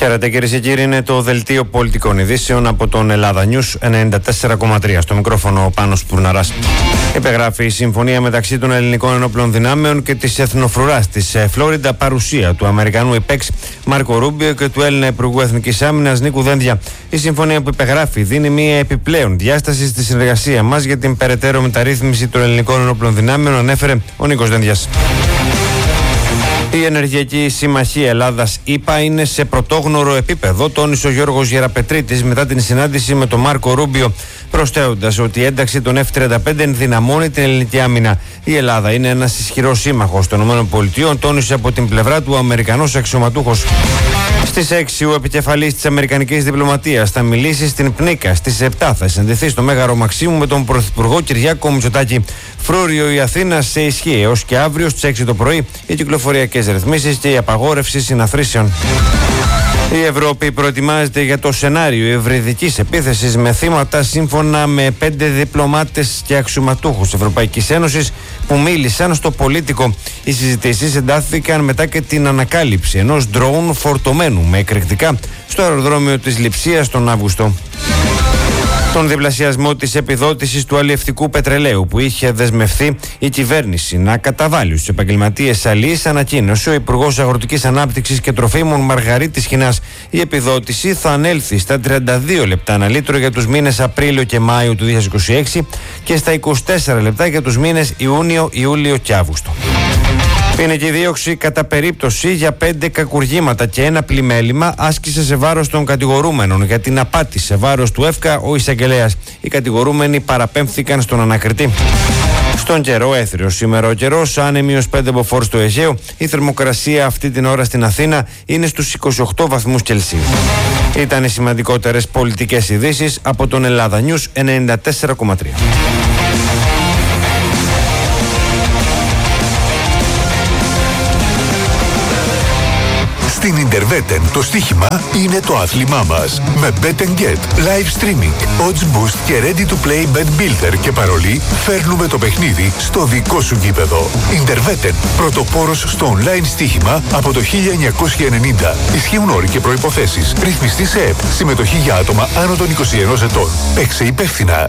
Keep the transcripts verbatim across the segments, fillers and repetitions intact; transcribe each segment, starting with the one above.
Ξέρετε, κυρίες και κύριοι, είναι το δελτίο πολιτικών ειδήσεων από τον Ελλάδα News ενενήντα τέσσερα κόμμα τρία. Στο μικρόφωνο ο Πάνος Πουρναράς. Υπεγράφει η συμφωνία μεταξύ των ελληνικών ενόπλων δυνάμεων και της εθνοφρουράς της Φλόριντα, παρουσία του Αμερικανού υπέξ Μάρκο Ρούμπιο και του Έλληνα Υπουργού Εθνικής Άμυνας Νίκου Δένδια. Η συμφωνία που υπεγράφει δίνει μια επιπλέον διάσταση στη συνεργασία μας για την περαιτέρω μεταρρύθμιση των ελληνικών ενόπλων δυνάμεων, ανέφερε ο Νίκος Δένδιας. Η Ενεργειακή Συμμαχία Ελλάδας-ΗΠΑ είναι σε πρωτόγνωρο επίπεδο, τόνισε ο Γιώργος Γεραπετρίτης μετά την συνάντηση με τον Μάρκο Ρούμπιο, προσθέτοντας ότι η ένταξη των εφ τριάντα πέντε ενδυναμώνει την ελληνική άμυνα. Η Ελλάδα είναι ένας ισχυρός σύμμαχος των ΗΠΑ, τόνισε από την πλευρά του ο Αμερικανός αξιωματούχος. Στις έξι ο επικεφαλής της Αμερικανικής Διπλωματίας θα μιλήσει στην Πνίκα. Στις επτά θα συνδεθεί στο Μέγαρο Μαξίμου με τον Πρωθυπουργό Κυριάκο Μητσοτάκη. Φρούριο η Αθήνα σε ισχύ έως και αύριο στις έξι το πρωί οι κυκλοφοριακές ρυθμίσεις και η απαγόρευση συναθρήσεων. Η Ευρώπη προετοιμάζεται για το σενάριο υβριδικής επίθεσης με θύματα, σύμφωνα με πέντε διπλωμάτες και αξιωματούχους Ευρωπαϊκής Ένωσης που μίλησαν στο Πολίτικο. Οι συζητήσεις εντάθηκαν μετά και την ανακάλυψη ενός ντρόουν φορτωμένου με εκρηκτικά στο αεροδρόμιο της Λειψίας τον Αύγουστο. Τον διπλασιασμό της επιδότησης του αλλιευτικού πετρελαίου που είχε δεσμευθεί η κυβέρνηση να καταβάλει στους επαγγελματίες αλλιείς, ανακοίνωσε ο Υπουργός Αγροτικής Ανάπτυξης και Τροφίμων Μαργαρίτης Χινάς. Η επιδότηση θα ανέλθει στα τριάντα δύο λεπτά ανά λίτρο για τους μήνες Απρίλιο και Μάιο του δύο χιλιάδες είκοσι έξι και στα είκοσι τέσσερα λεπτά για τους μήνες Ιούνιο, Ιούλιο και Αύγουστο. Ποινική δίωξη κατά περίπτωση για πέντε κακουργήματα και ένα πλημέλημα άσκησε σε βάρος των κατηγορούμενων για την απάτη σε βάρος του ΕΦΚΑ ο εισαγγελέας. Οι κατηγορούμενοι παραπέμφθηκαν στον ανακριτή. Στον καιρό, έθριο σήμερα ο καιρός, άνεμιος πέντε μποφόρ στο Αιγαίο. Η θερμοκρασία αυτή την ώρα στην Αθήνα είναι στους είκοσι οκτώ βαθμούς Κελσίου. Ήταν οι σημαντικότερες πολιτικές ειδήσεις από τον Ελλάδα News ενενήντα τέσσερα κόμμα τρία. Στην Ιντερβέτεν το στοίχημα είναι το άθλημά μας. Με Bet and Get, live streaming, odds boost και ready to play bet builder και παρολί, φέρνουμε το παιχνίδι στο δικό σου γήπεδο. Ιντερβέτεν, πρωτοπόρος στο online στοίχημα από το χίλια εννιακόσια ενενήντα. Ισχύουν όροι και προϋποθέσεις. Ρυθμιστή σε ΕΠ. Συμμετοχή για άτομα άνω των είκοσι ενός ετών. Παίξε υπεύθυνα.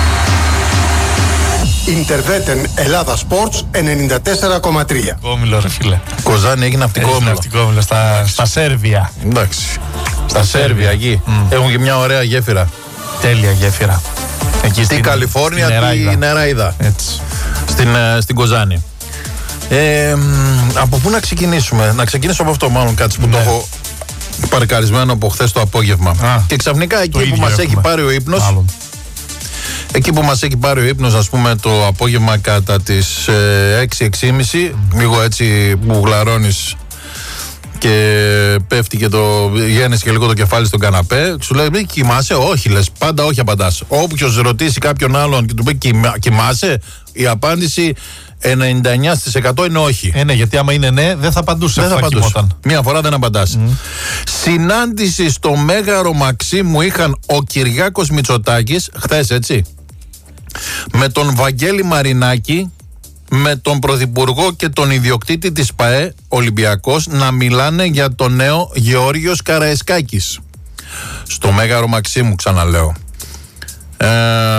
Ιντερβέτεν Ελλάδα Sports ενενήντα τέσσερα κόμμα τρία. Ναυτικόμιλο, ρε φίλε. Κοζάνη έγινε ναυτικόμιλο. Ναυτικόμιλο στα, στα Σέρβια. Εντάξει. Στα Σέρβια εκεί. Mm. Έχουν και μια ωραία γέφυρα. Τέλεια γέφυρα. Εκεί στην Καλιφόρνια, τη Νεράιδα. Έτσι. Στην, στην Κοζάνη. Ε, από πού να ξεκινήσουμε? Να ξεκινήσω από αυτό, μάλλον κάτι που ναι. το έχω παρκαρισμένο από χθες το απόγευμα. Α, και ξαφνικά εκεί που μας έχουμε. έχει πάρει ο ύπνος. Μάλλον. Εκεί που μας έχει πάρει ο ύπνος, ας πούμε, το απόγευμα κατά τις ε, έξι έξι και μισή, mm. λίγο έτσι που γλαρώνεις και πέφτει και το γέννησε και λίγο το κεφάλι στον καναπέ, σου λέει κοιμάσαι? Όχι, λες, πάντα όχι απαντάς. Όποιος ρωτήσει κάποιον άλλον και του πει κοιμάσαι, η απάντηση ενενήντα εννιά τοις εκατό είναι όχι. Ε, ναι, γιατί άμα είναι ναι, δεν θα απαντούσε. Δεν θα απαντούσε. Μία φορά δεν απαντάς. Mm. Συνάντηση στο Μέγαρο Μαξίμου είχαν ο Κυριάκος Μητσοτάκης, χθες έτσι, με τον Βαγγέλη Μαρινάκη, με τον Πρωθυπουργό και τον ιδιοκτήτη της ΠΑΕ Ολυμπιακός να μιλάνε για το νέο Γεώργιος Καραϊσκάκης. Στο Μέγαρο Μαξίμου, ξαναλέω. Ε,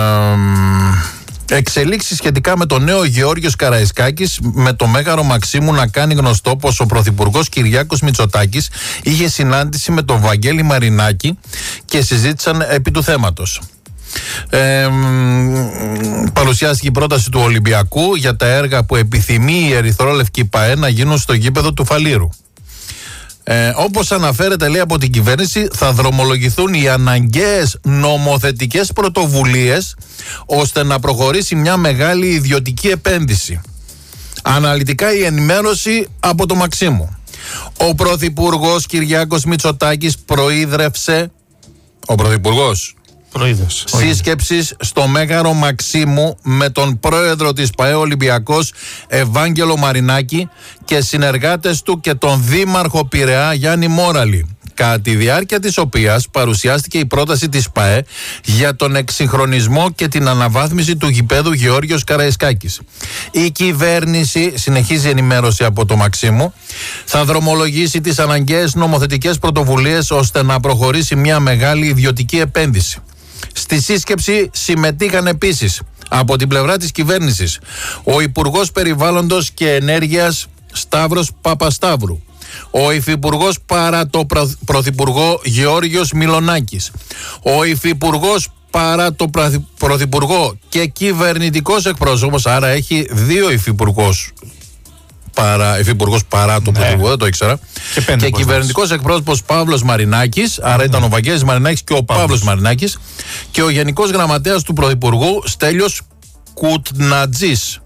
Εξελίξεις σχετικά με τον νέο Γεώργιος Καραϊσκάκης, με το Μέγαρο Μαξίμου να κάνει γνωστό πως ο Πρωθυπουργός Κυριάκος Μητσοτάκης είχε συνάντηση με τον Βαγγέλη Μαρινάκη και συζήτησαν επί του θέματος. Ε, παρουσιάστηκε η πρόταση του Ολυμπιακού για τα έργα που επιθυμεί η Ερυθρόλευκη ΠΑΕ να γίνουν στο γήπεδο του Φαλήρου. Ε, όπως αναφέρεται, λέει, από την κυβέρνηση, θα δρομολογηθούν οι αναγκαίες νομοθετικές πρωτοβουλίες ώστε να προχωρήσει μια μεγάλη ιδιωτική επένδυση. Αναλυτικά η ενημέρωση από το Μαξίμου. Ο Πρωθυπουργός Κυριάκος Μητσοτάκης προείδρευσε, ο Πρωθυπουργός Προείδρευσε. σύσκεψης στο Μέγαρο Μαξίμου με τον πρόεδρο της ΠΑΕ Ολυμπιακός Ευάγγελο Μαρινάκη και συνεργάτες του και τον δήμαρχο Πειραιά Γιάννη Μόραλη. κατά τη διάρκεια της οποίας παρουσιάστηκε η πρόταση της ΠΑΕ για τον εξυγχρονισμό και την αναβάθμιση του γηπέδου Γεώργιος Καραϊσκάκης. Η κυβέρνηση, συνεχίζει η ενημέρωση από το Μαξίμου, θα δρομολογήσει τις αναγκαίες νομοθετικές πρωτοβουλίες ώστε να προχωρήσει μια μεγάλη ιδιωτική επένδυση. Στη σύσκεψη συμμετείχαν επίσης από την πλευρά της κυβέρνησης ο Υπουργός Περιβάλλοντος και Ενέργειας Σταύρος Παπασταύρου, ο Υφυπουργός παρά το Πρωθυπουργό Γεώργιος Μιλονάκης, ο Υφυπουργός παρά το Πρωθυπουργό και κυβερνητικός εκπρόσωπος, άρα έχει δύο υφυπουργός παρά, υφυπουργός παρά το ναι. Πρωθυπουργό, δεν το ήξερα, και, και κυβερνητικός εκπρόσωπος Παύλος Μαρινάκης, άρα ήταν ο Βαγγέλης Μαρινάκης και ο Παύλος, Παύλος Μαρινάκης, και ο Γενικός Γραμματέας του Πρωθυπουργού Στέλιος Κουτνατζής.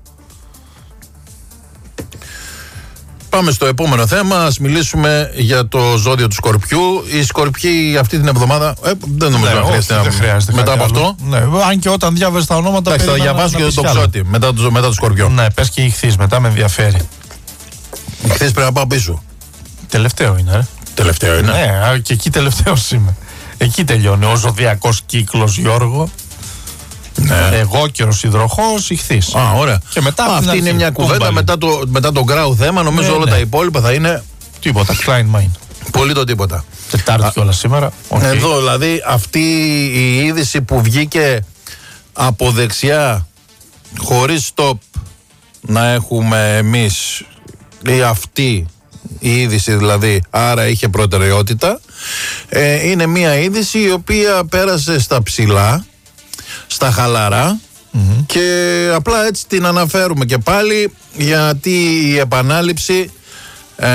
Πάμε στο επόμενο θέμα. Ας μιλήσουμε για το ζώδιο του Σκορπιού. Οι Σκορπιοί αυτή την εβδομάδα. Ε, δεν νομίζω ναι, να χρειάζεται. Δεν χρειάζεται μετά από άλλο. αυτό. Ναι, αν και όταν διάβαζε τα ονόματα. Εντάξει, θα διαβάσω και το Ψώτη μετά το, μετά το Σκορπιό. Ναι, πες και η Ιχθύς, μετά με ενδιαφέρει. Η Ιχθύς πρέπει να πάω πίσω. Τελευταίο είναι, ρε. Τελευταίο είναι. Ναι, και εκεί τελευταίος είμαι. Εκεί τελειώνει ο ζωδιακός κύκλος, Γιώργο. Ναι. Εγώ και ο Σιδροχός, Ιχθύς. Α, ωραία. Και μετά Α, αυτή είναι μια κουβέντα. Μετά το, μετά το γκράου θέμα, νομίζω ναι, όλα ναι. τα υπόλοιπα θα είναι. Τίποτα. Klein Mind. Πολύ το τίποτα. Τετάρτη κιόλα σήμερα. Okay. Εδώ δηλαδή αυτή η είδηση που βγήκε από δεξιά χωρίς stop να έχουμε εμείς ή αυτή η είδηση δηλαδή, άρα είχε προτεραιότητα. Ε, είναι μια είδηση η οποία πέρασε στα ψηλά, στα χαλαρά mm-hmm. και απλά έτσι την αναφέρουμε και πάλι γιατί η επανάληψη ε,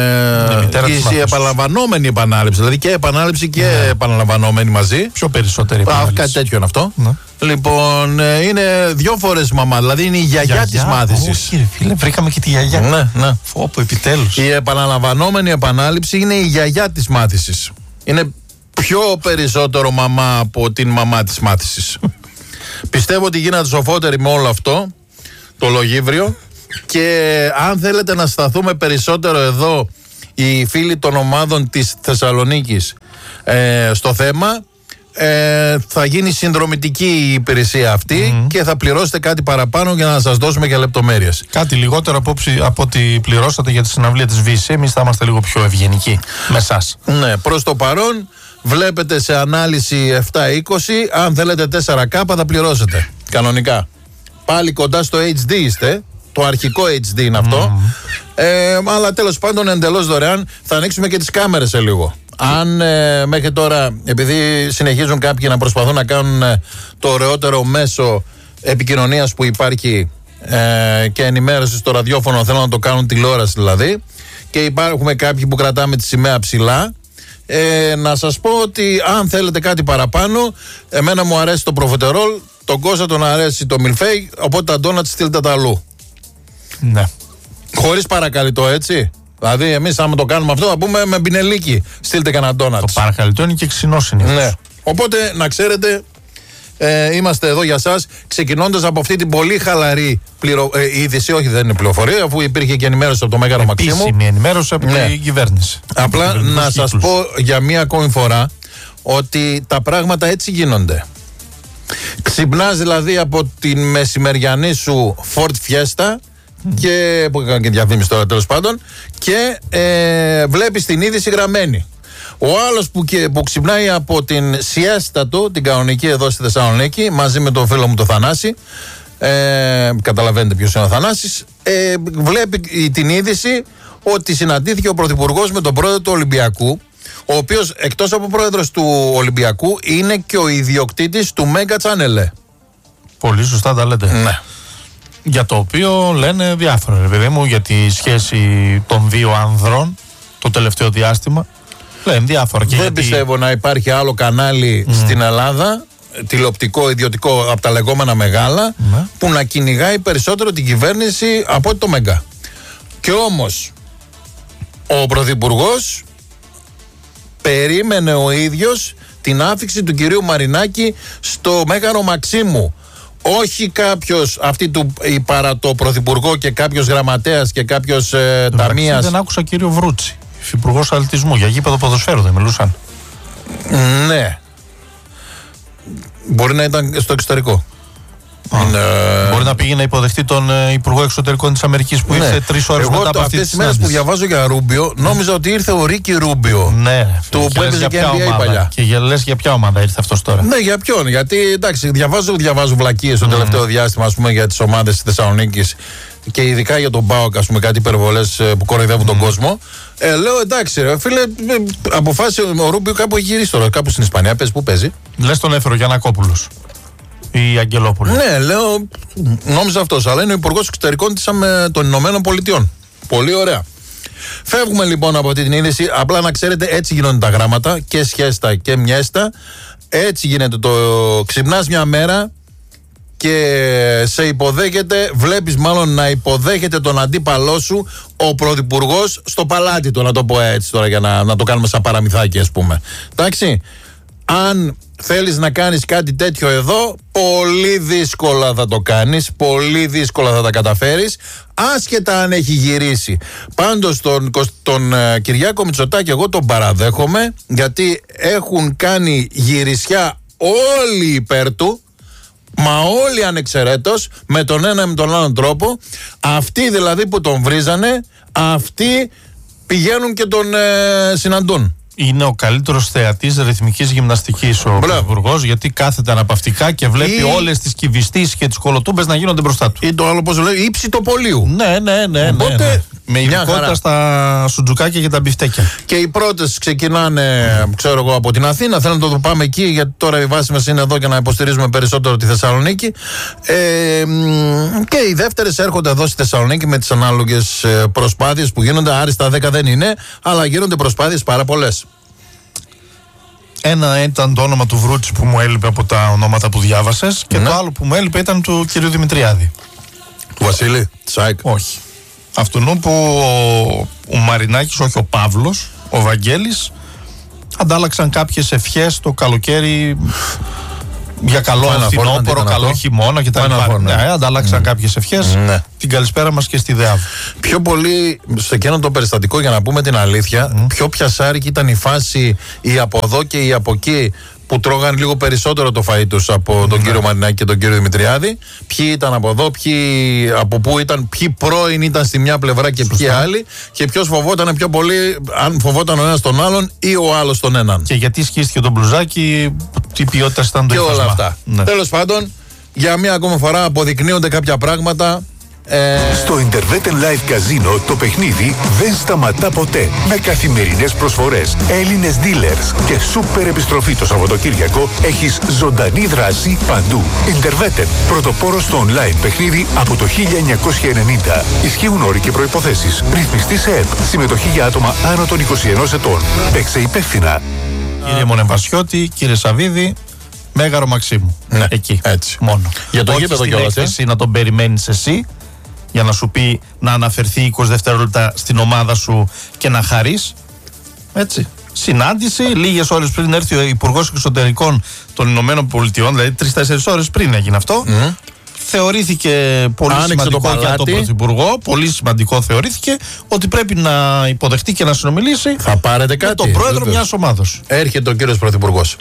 η, η επαναλαμβανόμενη επανάληψη, δηλαδή και επανάληψη και yeah. επαναλαμβανόμενη μαζί. Πιο περισσότερη επανάληψη. Α, κάτι τέτοιο είναι αυτό. Ναι. Λοιπόν, ε, είναι δυο φορές μαμά, δηλαδή είναι η γιαγιά, γιαγιά της μάθησης. Όχι, ρε φίλε, βρήκαμε και τη γιαγιά. Ναι, ναι. Φόπο, επιτέλους. Η επαναλαμβανόμενη επανάληψη είναι η γιαγιά της μάθησης. Είναι πιο περισσότερο μαμά από την μαμά της μάθησης. Πιστεύω ότι γίνατε σοφότεροι με όλο αυτό το λογίβριο και αν θέλετε να σταθούμε περισσότερο εδώ οι φίλοι των ομάδων της Θεσσαλονίκης ε, στο θέμα, ε, θα γίνει συνδρομητική η υπηρεσία αυτή mm-hmm. και θα πληρώσετε κάτι παραπάνω για να σας δώσουμε και λεπτομέρειες. Κάτι λιγότερο από, από ό,τι πληρώσατε για τη συναυλία της βι σι. Εμείς θα είμαστε λίγο πιο ευγενικοί με εσάς. Ναι, προς το παρόν βλέπετε σε ανάλυση επτά είκοσι, αν θέλετε τέσσερα κέι θα πληρώσετε κανονικά. Πάλι κοντά στο έιτς ντι είστε, το αρχικό έιτς ντι είναι αυτό. Mm. Ε, αλλά τέλος πάντων εντελώς δωρεάν. Θα ανοίξουμε και τις κάμερες σε λίγο. Αν ε, μέχρι τώρα, επειδή συνεχίζουν κάποιοι να προσπαθούν να κάνουν ε, το ωραιότερο μέσο επικοινωνίας που υπάρχει ε, και ενημέρωση στο ραδιόφωνο, θέλουν να το κάνουν τηλεόραση δηλαδή, και υπάρχουμε κάποιοι που κρατάμε τη σημαία ψηλά, ε, να σας πω ότι αν θέλετε κάτι παραπάνω, εμένα μου αρέσει το προφετερόλ, τον Κώστα τον αρέσει το μιλφέι, οπότε τα ντόνατ στείλτε τα αλλού. Ναι. Χωρίς παρακαλυτό, έτσι. Δηλαδή, εμείς άμα το κάνουμε αυτό, θα πούμε με μπινελίκι. Στείλτε κανένα ντόνατ. Το παρακαλυτό είναι και ξινό συνήθως. Ναι. Οπότε, να ξέρετε, ε, είμαστε εδώ για σας, ξεκινώντας από αυτή την πολύ χαλαρή πληρο... ε, είδηση. Όχι, δεν είναι πληροφορία, αφού υπήρχε και ενημέρωση από το Μέγαρο Μαξίμου. Επίσημη ενημέρωση από ναι. την κυβέρνηση. Απλά να σας πω για μία ακόμη φορά ότι τα πράγματα έτσι γίνονται. Ξυπνάς δηλαδή από την μεσημεριανή σου Ford Fiesta mm. και που έκανε και διαφήμιση τώρα τέλος πάντων και ε, βλέπεις την είδηση γραμμένη. Ο άλλος που, που ξυπνάει από την σιέστα του, την κανονική εδώ στη Θεσσαλονίκη, μαζί με τον φίλο μου τον Θανάση, ε, καταλαβαίνετε ποιος είναι ο Θανάσης, ε, βλέπει την είδηση ότι συναντήθηκε ο Πρωθυπουργός με τον πρόεδρο του Ολυμπιακού, ο οποίος εκτός από πρόεδρος του Ολυμπιακού είναι και ο ιδιοκτήτης του Mega Channel. Πολύ σωστά τα λέτε. Ναι. Για το οποίο λένε διάφορα, ρε παιδί μου, για τη σχέση των δύο ανδρών το τελευταίο διάστημα. Λένε διάφορα. Και δεν γιατί... πιστεύω να υπάρχει άλλο κανάλι mm. στην Ελλάδα, τηλεοπτικό, ιδιωτικό, από τα λεγόμενα μεγάλα, mm. που να κυνηγάει περισσότερο την κυβέρνηση από το Mega. Και όμως ο Πρωθυπουργός περίμενε ο ίδιος την άφιξη του κυρίου Μαρινάκη στο Μέγαρο Μαξίμου. Όχι κάποιος, αυτή του η παρά το Πρωθυπουργό και κάποιος γραμματέας και κάποιος ε, ταμείας. Δεν άκουσα κύριο Βρούτσι. υφυπουργός αθλητισμού. Για γήπεδο ποδοσφαίρου δεν μιλούσαν? Ναι. Μπορεί να ήταν στο εξωτερικό. Είναι... Μπορεί να πήγε να υποδεχτεί τον ε, Υπουργό Εξωτερικών της Αμερικής που ναι. ήρθε τρεις ώρες Εγώ, μετά από αυτή τη συνάντηση. Αυτές τις μέρες που διαβάζω για Ρούμπιο, νόμιζα ότι ήρθε ο Ρίκι Ρούμπιο. Ναι, του που έπαιζε και N B A παλιά. Και για, λες για ποια ομάδα ήρθε αυτός τώρα? Ναι, για ποιον? Γιατί εντάξει, διαβάζω, διαβάζω βλακίες το mm. τελευταίο διάστημα, ας πούμε, για τις ομάδες της Θεσσαλονίκης και ειδικά για τον ΠΑΟΚ, ας πούμε, κάτι υπερβολές που κοροϊδεύουν mm. τον κόσμο. Ε, λέω εντάξει, ρε, φίλε, αποφάσισε ο Ρούμπιο κάπου έχει γυρίσει τώρα, κάπου στην Ισπανία. Πες, πού παίζει? Λες τον έφερε ο Γιαννακόπουλος ή Αγγελόπουλο? Ναι, λέω, νόμιζα αυτός, αλλά είναι ο Υπουργός Εξωτερικών της, των Ηνωμένων Πολιτειών. Πολύ ωραία. Φεύγουμε λοιπόν από αυτή την είδηση. Απλά να ξέρετε, έτσι γίνονται τα γράμματα, και σχέστα και μιέστα. Έτσι γίνεται το. Ξυπνάς μια μέρα και σε υποδέχεται, βλέπεις μάλλον να υποδέχεται τον αντίπαλό σου ο πρωθυπουργός στο παλάτι του, να το πω έτσι τώρα για να, να το κάνουμε σαν παραμυθάκι, ας πούμε. Εντάξει. Αν θέλεις να κάνεις κάτι τέτοιο εδώ, πολύ δύσκολα θα το κάνεις, πολύ δύσκολα θα τα καταφέρεις, άσχετα αν έχει γυρίσει. Πάντως τον, τον uh, Κυριάκο Μητσοτάκη εγώ τον παραδέχομαι, γιατί έχουν κάνει γυρισιά όλοι υπέρ του, μα όλοι ανεξαιρέτως, με τον ένα ή με τον άλλον τρόπο. Αυτοί δηλαδή που τον βρίζανε, αυτοί πηγαίνουν και τον uh, συναντούν. Είναι ο καλύτερος θεατής ρυθμικής γυμναστικής ο Πρωθυπουργός, γιατί κάθεται αναπαυτικά και βλέπει ή... όλες τις κυβιστήσεις και τις κολοτούμπες να γίνονται μπροστά του. Ή το άλλο, πώς λέει, ύψη το πολίου. Ναι, ναι, ναι. Οπότε, ναι, ναι. Με ειδικότητα στα σουτζουκάκια και τα μπιφτέκια. Και οι πρώτες ξεκινάνε, mm. ξέρω εγώ, από την Αθήνα. Θέλω να το πάμε εκεί, γιατί τώρα η βάση μας είναι εδώ και να υποστηρίζουμε περισσότερο τη Θεσσαλονίκη. Ε, και οι δεύτερες έρχονται εδώ στη Θεσσαλονίκη με τις ανάλογες προσπάθειες που γίνονται. Άριστα δέκα δεν είναι, αλλά γίνονται προσπάθειες πάρα πολλές. Ένα ήταν το όνομα του Βρούτση που μου έλειπε από τα ονόματα που διάβασες, και ναι. το άλλο που μου έλειπε ήταν του κυρίου Δημητριάδη. Του Βασίλη Τσάικ. Όχι. Αυτού που ο, ο Μαρινάκης, όχι ο Παύλος, ο Βαγγέλης, αντάλλαξαν κάποιες ευχές το καλοκαίρι για καλό φθινόπωρο, καλό χειμώνα και τα λοιπά. Ναι, αντάλλαξαν mm. κάποιες ευχές. Mm. Την καλησπέρα μας και στη ΔΕΑΒ. Πιο πολύ σε εκείνο το περιστατικό, για να πούμε την αλήθεια, mm. πιο πιασάρικη ήταν η φάση, η από εδώ και η από εκεί, που τρώγαν λίγο περισσότερο το φαΐ τους από mm. τον κύριο Μαρινάκη και τον κύριο Δημητριάδη. Ποιοι ήταν από εδώ, ποιοι από πού ήταν, ποιοι πρώην ήταν στη μια πλευρά και Σωστά. ποιοι άλλοι, και ποιος φοβόταν πιο πολύ, αν φοβόταν ο ένας τον άλλον ή ο άλλος τον έναν. Και γιατί σκίστηκε το μπλουζάκι, τι ποιότητα ήταν το και υφάσμα. όλα αυτά. Ναι. Τέλος πάντων, για μία ακόμα φορά αποδεικνύονται κάποια πράγματα. Ε... Στο Interveten Live Casino το παιχνίδι δεν σταματά ποτέ. Με καθημερινές προσφορές, Έλληνες dealers και σούπερ επιστροφή το Σαββατοκύριακο, έχεις ζωντανή δράση παντού. Interveten, πρωτοπόρος στο online παιχνίδι από το χίλια εννιακόσια ενενήντα. Ισχύουν όροι και προϋποθέσεις. Ρυθμιστή σε ΕΠ. Συμμετοχή για άτομα άνω των είκοσι ενός ετών. Παίξε υπεύθυνα. Κύριε Μονεβασιώτη, κύριε Σαββίδη, Μέγαρο Μαξίμου. Ναι, εκεί. Έτσι. Μόνο. Για το γήπεδο κιόλας. Εσύ να τον περιμένεις εσύ, για να σου πει να αναφερθεί είκοσι δευτερόλεπτα στην ομάδα σου και να χαρείς. Έτσι. Συνάντηση, λίγες ώρες πριν έρθει ο Υπουργός Εξωτερικών των Ηνωμένων Πολιτειών, δηλαδή τρεις-τέσσερις ώρες πριν έγινε αυτό. Mm. Θεωρήθηκε πολύ Άνοιξε σημαντικό το για τον Πρωθυπουργό, πολύ σημαντικό θεωρήθηκε ότι πρέπει να υποδεχτεί και να συνομιλήσει Θα πάρετε κάτι, με τον πρόεδρο βέβαια. Μιας ομάδος. Έρχεται ο κύριος Πρωθυπουργός.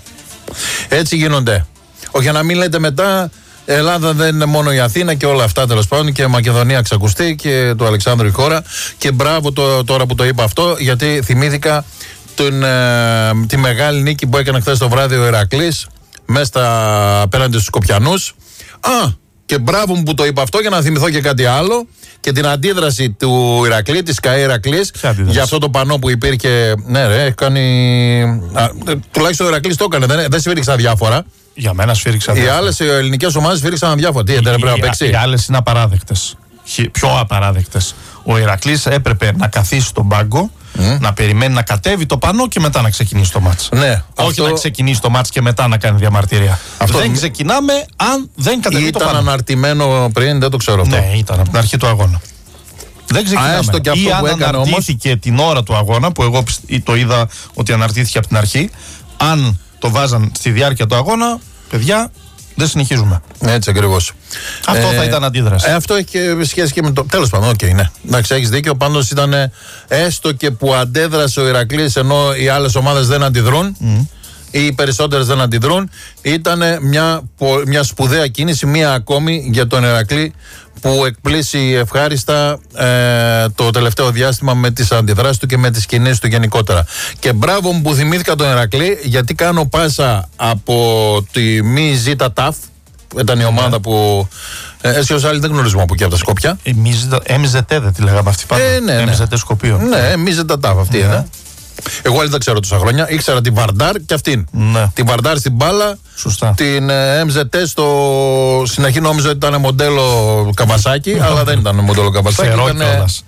Έτσι γίνονται. Όχι, να μην λέτε μετά. Ελλάδα δεν είναι μόνο η Αθήνα και όλα αυτά, τέλος πάντων, και Μακεδονία ξακουστεί και του Αλεξάνδρου η χώρα. Και μπράβο το, τώρα που το είπα αυτό, γιατί θυμήθηκα τον, ε, τη μεγάλη νίκη που έκανε χθες το βράδυ ο Ηρακλής μέσα στα, απέναντι στους Σκοπιανούς. Α, και μπράβο μου που το είπα αυτό, για να θυμηθώ και κάτι άλλο, και την αντίδραση του Ηρακλή, της ΚΑΕ Ηρακλής, για αυτό το πανό που υπήρχε. Ναι, ρε, έχει κάνει. Α, τουλάχιστον ο Ηρακλής το έκανε, δεν, δεν σφύριξαν διάφορα. Για μένα σφύριξαν. Οι άλλες ελληνικές ομάδες σφύριξαν αδιάφορα. Τι, δεν πρέπει να παίξει. Οι άλλες είναι απαράδεκτες. Πιο απαράδεκτες. Ο Ηρακλής έπρεπε να καθίσει στον πάγκο, mm. να περιμένει να κατέβει το πανό και μετά να ξεκινήσει το μάτς. Ναι, όχι αυτό... να ξεκινήσει το μάτς και μετά να κάνει διαμαρτυρία. Αυτό... Δεν ξεκινάμε αν δεν κατεβεί το πανό. Ήταν αναρτημένο πριν, δεν το ξέρω αυτό. Ναι, ήταν από την αρχή του αγώνα. Δεν ξεκινάμε. Α, και αυτό ή που αν αναρτήθηκε όμως... την ώρα του αγώνα, που εγώ το είδα ότι αναρτήθηκε από την αρχή, αν το βάζαν στη διάρκεια του αγώνα, παιδιά, Δεν συνεχίζουμε. Έτσι ακριβώς. Αυτό θα ήταν αντίδραση. Ε, αυτό έχει και σχέση και με το. Τέλος πάντων, οκ, okay, ναι. Εντάξει, έχεις δίκιο. Πάντως ήταν έστω και που αντέδρασε ο Ηρακλής ενώ οι άλλες ομάδες δεν αντιδρούν. Mm. Ή οι περισσότερες δεν αντιδρούν. Ήταν μια, μια σπουδαία κίνηση, μία ακόμη για τον Ηρακλή που εκπλήσει ευχάριστα ε, το τελευταίο διάστημα με τις αντιδράσεις του και με τις κινήσεις του γενικότερα. Και μπράβο μου που θυμήθηκα τον Ηρακλή, γιατί κάνω πάσα από τη μη Ζήτα Ταφ, ήταν η ομάδα που ε, έτσι ως άλλοι δεν γνωρίζουμε από εκεί από τα Σκόπια. Εμ ζετ δεν τη λέγαμε αυτή πάντα. Ε, ναι, ναι. εμ ζετ Σκοπίων. Ναι, μη Ζήτα Ταφ αυτή είναι. Ναι. Εγώ άλλη δεν ξέρω τόσα χρόνια. Ήξερα την Βαρντάρ και αυτήν. Ναι. Την Βαρντάρ στην μπάλα. Σωστά. Την εμ ζετ στο. Στην αρχή νόμιζα ότι ήταν μοντέλο Καβασάκι, αλλά δεν ήταν μοντέλο Καβασάκι. Ήταν,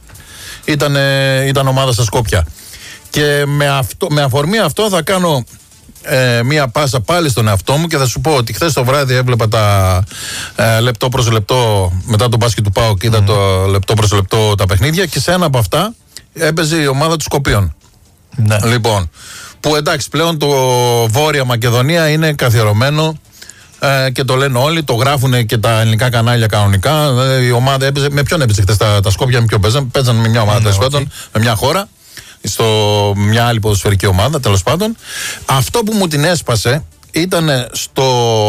ήταν, ήταν ομάδα στα Σκόπια. Και με, αυτό, με αφορμή αυτό θα κάνω ε, μία πάσα πάλι στον εαυτό μου και θα σου πω ότι χθες το βράδυ έβλεπα τα ε, λεπτό προς λεπτό μετά τον μπάσκετ του ΠΑΟΚ. Είδα mm. το λεπτό προς λεπτό τα παιχνίδια και σε ένα από αυτά έπαιζε η ομάδα του Σκοπίων. Ναι. Λοιπόν, που εντάξει πλέον το Βόρεια Μακεδονία είναι καθιερωμένο ε, και το λένε όλοι, το γράφουν και τα ελληνικά κανάλια κανονικά. Ε, η ομάδα έπαιζε, με ποιον έπαιζε χθες τα, τα Σκόπια, με ποιον παίζαν, παίζαν με μια ομάδα, τέλος πάντων, με μια χώρα, στο μια άλλη ποδοσφαιρική ομάδα, τέλος πάντων. Αυτό που μου την έσπασε ήταν στο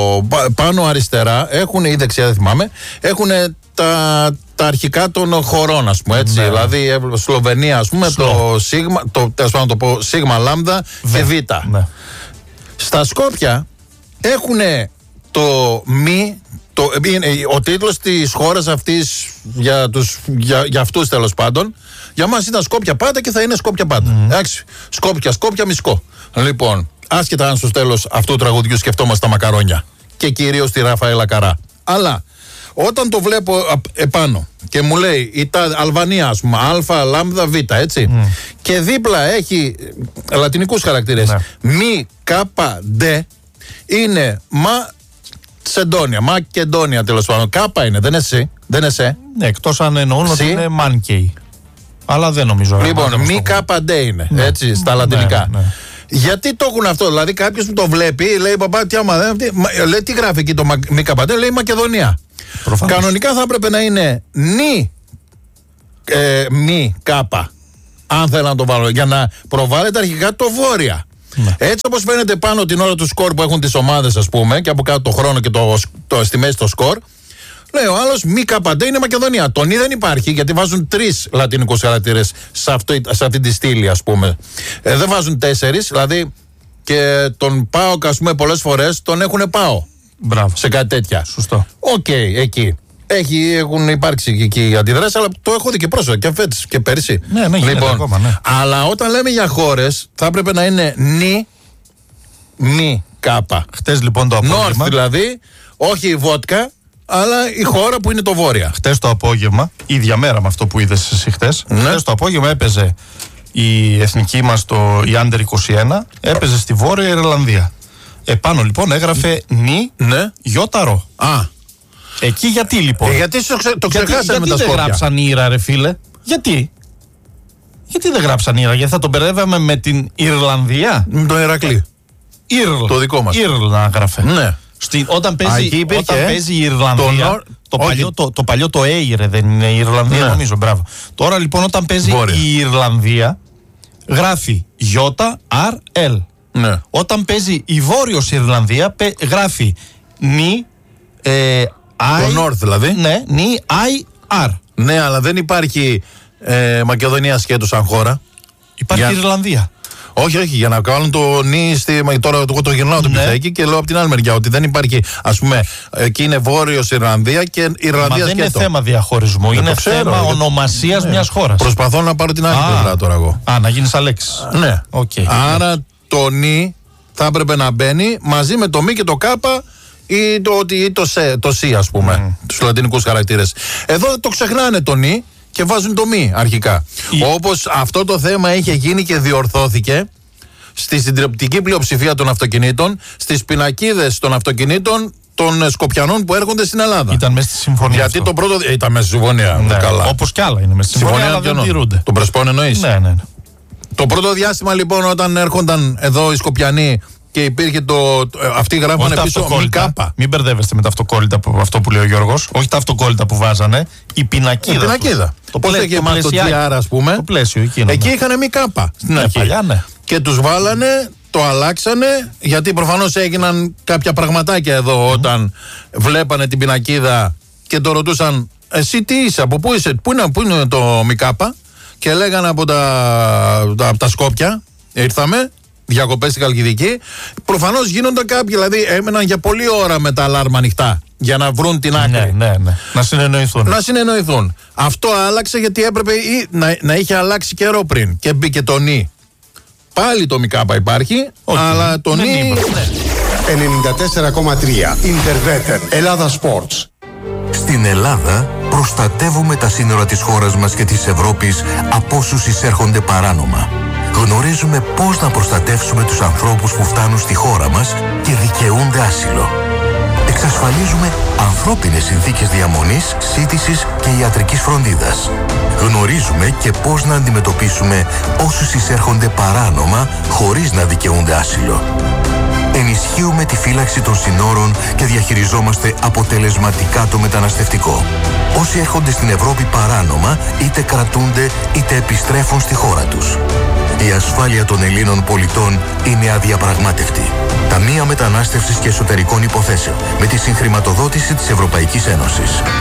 πάνω αριστερά, έχουν ή δεξιά δεν θυμάμαι, έχουν τα, τα αρχικά των χωρών, ας πούμε, έτσι. Ναι. Δηλαδή, Σλοβενία, ας πούμε, Σλο. το Σίγμα, το, τέλος πάντων, το πω, Σίγμα, Λάμδα και Β. Ναι. Στα Σκόπια έχουν το μη, το, ο τίτλος της χώρας αυτής για, τους, για, για αυτούς τέλος πάντων, για μας ήταν Σκόπια πάντα και θα είναι Σκόπια πάντα. Mm. Εντάξει, Σκόπια, Σκόπια, Μισκό. Λοιπόν, άσχετα αν στο τέλος αυτού του τραγουδιού σκεφτόμαστε τα μακαρόνια και κυρίως τη Ραφαέλα Καρά. Αλλά όταν το βλέπω επάνω και μου λέει η τα, Αλβανία, ας πούμε, Α, Λάμδα, Β, έτσι. Mm. Και δίπλα έχει λατινικούς χαρακτήρες. Ναι. Μη, Κάπα, Ντε, είναι Μα, Σεντόνια, Μακεντόνια τέλος πάντων. Κάπα είναι, δεν είναι Σι, δεν είναι Σε. Ναι, εκτός αν εννοούν ότι είναι Μάνκεϊ. Αλλά δεν νομίζω. Λοιπόν, Μη, Κάπα, Ντε είναι, ναι. Έτσι, στα λατινικά. Ναι, ναι. Γιατί το έχουν αυτό, δηλαδή κάποιος που το βλέπει λέει παπά, τι άμα δεν. Λέει τι γράφει εκεί το Μη, Κάπα, Ντε, λέει Μακεδονία. Προφανώς. Κανονικά θα έπρεπε να είναι νη ε, μη κάπα, αν θέλω να το βάλω, για να προβάλλεται αρχικά το Βόρεια. Ναι. Έτσι όπως φαίνεται πάνω την ώρα του σκορ που έχουν τις ομάδες, ας πούμε, και από κάτω το χρόνο και το, το, στη μέση το σκορ, λέει ο άλλος μη καπαντέ είναι Μακεδονία. Το νη δεν υπάρχει γιατί βάζουν τρεις λατινικούς χαρακτήρες σε, σε αυτή τη στήλη, ας πούμε. Ε, δεν βάζουν τέσσερις, δηλαδή και τον ΠΑΟΚ, ας πούμε, πολλές φορές τον έχουν ΠΑΟ. Μπράβο. Σε κάτι τέτοια. Σωστό. Οκ, okay, εκεί. Έχει, έχουν υπάρξει εκεί αντιδράσεις, αλλά το έχω δει και πρόσφατα και φέτος και πέρυσι. Ναι, ναι, λοιπόν, ακόμα, ναι. Αλλά όταν λέμε για χώρες, θα έπρεπε να είναι νη, μη, κάπα. Χτες λοιπόν το απόγευμα. North δηλαδή, όχι η βότκα, αλλά η χώρα που είναι το Βόρεια. Χτες το απόγευμα, ίδια μέρα με αυτό που είδες εσύ χτες. Ναι. Χτες το απόγευμα έπαιζε η εθνική μας, το, η Άντερ είκοσι ένα, έπαιζε στη Βόρεια Ιρλανδία. Επάνω λοιπόν έγραφε νη, ναι. Γιώτα ρο. Α. Εκεί γιατί λοιπόν. Ε, γιατί το, ξε, το ξεχάσανε γιατί, με γιατί τα δεν γράψαν Ήρα, ρε φίλε. Γιατί. Γιατί δεν γράψαν Ήρα, γιατί θα τον μπερδεύαμε με την Ιρλανδία. Με τον Ηρακλή. Ήρλ. Το δικό μας. Ήρλ να γράφε. Ναι. Στην, όταν παίζει, υπήρχε, όταν παίζει η Ιρλανδία. Το, το, παλιό, το, το παλιό το Έιρε δεν είναι η Ιρλανδία, ναι. Νομίζω. Μπράβο. Τώρα λοιπόν όταν παίζει Βόρεια. Η Ιρλανδία γράφει Γιώτα αρ ελ. Ναι. Όταν παίζει η Βόρειος Ιρλανδία γράφει νι ε, I, το North δηλαδή. Ναι, νι άι αρ. Ναι, αλλά δεν υπάρχει ε, Μακεδονία σκέτο σαν χώρα. Υπάρχει για... Ιρλανδία. Όχι, όχι, για να κάνουν το νι στη. Τώρα εγώ το γυρνάω το πιθέκι και λέω από την άλλη μεριά ότι δεν υπάρχει, ας πούμε, εκεί είναι Βόρειος Ιρλανδία και Ιρλανδία σκέτο. Μα δεν είναι θέμα διαχωρισμού, είναι ξέρω, θέμα ονομασίας ναι. Μιας χώρας. Προσπαθώ να πάρω την άλλη πλευρά τώρα εγώ. Α, να γίνεις Αλέξης. Ναι. Okay. Άρα το νι θα έπρεπε να μπαίνει μαζί με το μη και το κάπα ή το, ή το, σε, το σι, ας πούμε, mm. τους λατινικούς χαρακτήρες. Εδώ το ξεχνάνε το νι και βάζουν το μη αρχικά. Η... Όπως αυτό το θέμα είχε γίνει και διορθώθηκε στη συντριπτική πλειοψηφία των αυτοκινήτων, στις πινακίδες των αυτοκινήτων των Σκοπιανών που έρχονται στην Ελλάδα. Ήταν μέσα στη συμφωνία. Γιατί αυτό. το πρώτο. Ήταν μέσα στη συμφωνία. Ναι, καλά. Όπως κι άλλα είναι μέσα στη συμφωνία. συμφωνία αλλά δεν τηρούνται. Τον Πρεσπόν εννοείς. Ναι, ναι, ναι. Το πρώτο διάστημα λοιπόν όταν έρχονταν εδώ οι Σκοπιανοί και υπήρχε το. το αυτοί γράφανε Όχι πίσω μη κάπα. Μην μπερδεύεστε με τα αυτοκόλλητα που, αυτό που λέει ο Γιώργος. Όχι τα αυτοκόλλητα που βάζανε. Η πινακίδα. Η πινακίδα. Το Πώς έχει εμάς το τζι αρ, ας πούμε. Το πλαίσιο εκείνο. Εκεί ναι. είχαν μη κάπα στην Ναι, αρχή. παλιά, ναι. Και τους βάλανε, το αλλάξανε, γιατί προφανώς έγιναν κάποια πραγματάκια εδώ όταν βλέπανε την πινακίδα και το ρωτούσαν, εσύ τι είσαι, από πού είσαι, πού είναι, πού είναι το μη κάπα, και λέγανε από τα, τα, από τα Σκόπια, ήρθαμε, διακοπές στη Χαλκιδική. Προφανώς γίνονταν κάποιοι, δηλαδή έμεναν για πολλή ώρα με τα αλάρμα ανοιχτά για να βρουν την άκρη. Ναι, ναι, ναι. Να συνεννοηθούν. Να συνεννοηθούν. Αυτό άλλαξε γιατί έπρεπε ή, να, να είχε αλλάξει καιρό πριν και μπήκε το νι. Πάλι το Μικάπα υπάρχει, όχι, αλλά το νι. ενενήντα τέσσερα κόμμα τρία Ιντερβέτεν Ελλάδα Sports. Στην Ελλάδα προστατεύουμε τα σύνορα της χώρας μας και της Ευρώπης από όσους εισέρχονται παράνομα. Γνωρίζουμε πώς να προστατεύσουμε τους ανθρώπους που φτάνουν στη χώρα μας και δικαιούνται άσυλο. Εξασφαλίζουμε ανθρώπινες συνθήκες διαμονής, σύντησης και ιατρικής φροντίδας. Γνωρίζουμε και πώς να αντιμετωπίσουμε όσους εισέρχονται παράνομα χωρίς να δικαιούνται άσυλο. Ενισχύουμε τη φύλαξη των συνόρων και διαχειριζόμαστε αποτελεσματικά το μεταναστευτικό. Όσοι έρχονται στην Ευρώπη παράνομα, είτε κρατούνται είτε επιστρέφουν στη χώρα τους. Η ασφάλεια των Ελλήνων πολιτών είναι αδιαπραγμάτευτη. Ταμεία Μετανάστευσης και Εσωτερικών Υποθέσεων, με τη συγχρηματοδότηση της Ευρωπαϊκής Ένωσης.